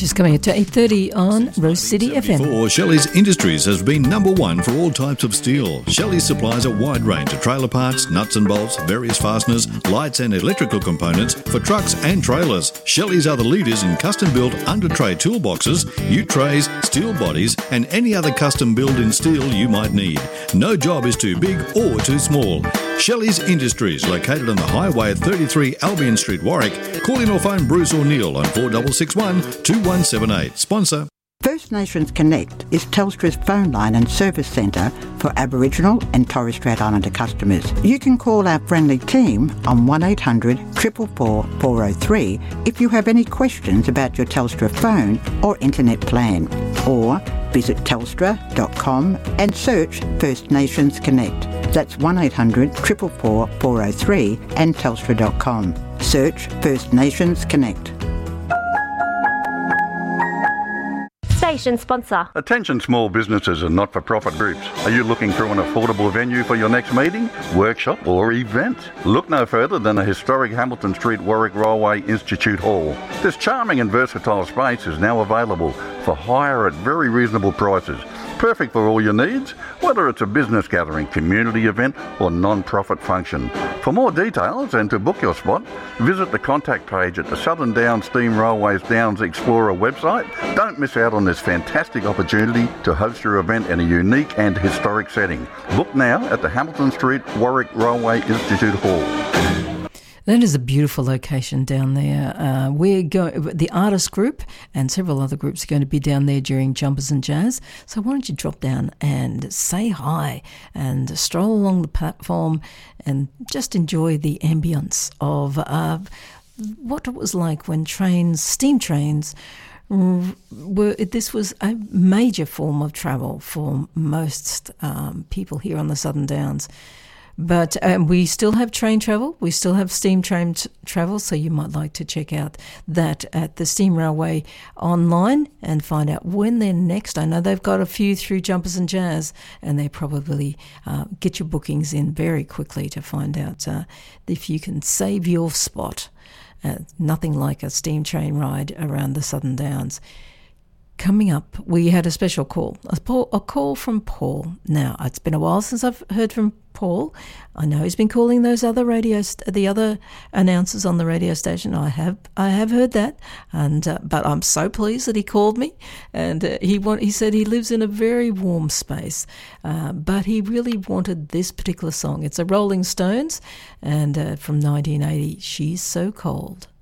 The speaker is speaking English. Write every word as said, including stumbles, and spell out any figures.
Just coming to eight thirty on Rose City F M. Shelley's Industries has been number one for all types of steel. Shelley supplies a wide range of trailer parts, nuts and bolts, various fasteners, lights and electrical components for trucks and trailers. Shelley's are the leaders in custom-built under-tray toolboxes, U-trays, steel bodies and any other custom-build in steel you might need. No job is too big or too small. Shelley's Industries, located on the highway at thirty-three Albion Street, Warwick. Call in or phone Bruce or Neil on four six six one, two one seven eight. Sponsor. First Nations Connect is Telstra's phone line and service centre for Aboriginal and Torres Strait Islander customers. You can call our friendly team on one eight hundred, four four four, four oh three if you have any questions about your Telstra phone or internet plan. Or visit telstra dot com and search First Nations Connect. That's one eight hundred, four four four, four oh three and telstra dot com. Search First Nations Connect. Station sponsor. Attention small businesses and not-for-profit groups. Are you looking for an affordable venue for your next meeting, workshop or event? Look no further than the historic Hamilton Street Warwick Railway Institute Hall. This charming and versatile space is now available for hire at very reasonable prices. Perfect for all your needs, whether it's a business gathering, community event or non-profit function. For more details and to book your spot, visit the contact page at the Southern Downs Steam Railways Downs Explorer website. Don't miss out on this fantastic opportunity to host your event in a unique and historic setting. Book now at the Hamilton Street Warwick Railway Institute Hall. That is a beautiful location down there. Uh, we're going. The artist group and several other groups are going to be down there during Jumpers and Jazz. So why don't you drop down and say hi and stroll along the platform and just enjoy the ambience of uh, what it was like when trains, steam trains, were. This was a major form of travel for most um, people here on the Southern Downs. But um, we still have train travel. We still have steam train t- travel. So you might like to check out that at the Steam Railway online and find out when they're next. I know they've got a few through Jumpers and Jazz, and they probably uh, get your bookings in very quickly to find out uh, if you can save your spot. Uh, nothing like a steam train ride around the Southern Downs. Coming up, we had a special call, a, Paul, a call from Paul. Now, it's been a while since I've heard from Paul. I know he's been calling those other radios, the other announcers on the radio station. I have, I have heard that, and uh, but I'm so pleased that he called me. And uh, he want, he said he lives in a very warm space, uh, but he really wanted this particular song. It's a Rolling Stones, and uh, from nineteen eighty, "She's So Cold."